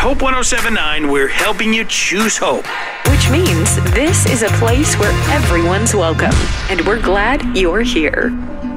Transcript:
Hope 1079, we're helping you choose hope. Which means this is a place where everyone's welcome, and we're glad you're here.